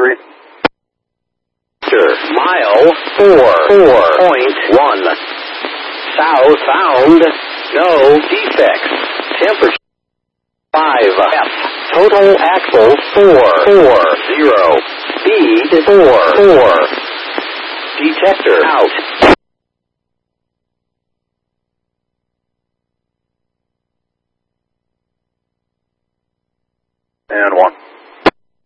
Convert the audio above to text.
3. Mile 4.1. South found. No defects. Temperature 5. F. Total axle 440. Speed 4. Detector out. And 1.